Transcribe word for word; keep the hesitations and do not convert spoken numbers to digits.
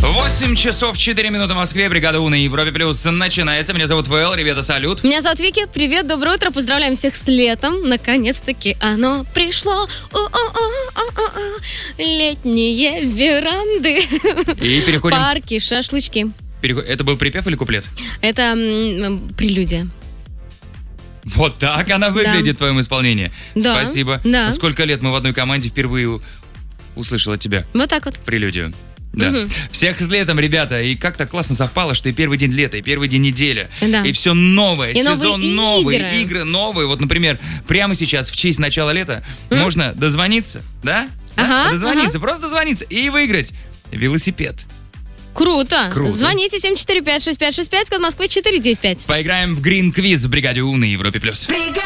восемь часов четыре минуты в Москве. Бригада У на Европе Плюс начинается. Меня зовут ВЛ. Ребята, салют. Меня зовут Вики. Привет, доброе утро. Поздравляем всех с летом. Наконец-таки оно пришло. У-у-у-у-у-у. Летние веранды. И переходим... Парки, шашлычки. Переход... Это был припев или куплет? Это м- прелюдия. Вот так она выглядит Да. в твоем исполнении. Да. Спасибо. Да. Сколько лет мы в одной команде впервые услышал от тебя Вот так вот. прелюдию. Да. Мгм. Всех с летом, ребята. И как-то классно совпало, что и первый день лета, и первый день недели. Да. И все новое. И сезон новые новый, игры. игры новые. Вот, например, прямо сейчас, в честь начала лета, можно дозвониться, да? Да? Ага, Дозвониться, просто дозвониться и выиграть велосипед. Круто. Круто. Звоните семь четыре пять шесть пять шесть пять, код Москвы четыре девять пять. Поиграем в Green Quiz в бригаде У на Европе Плюс.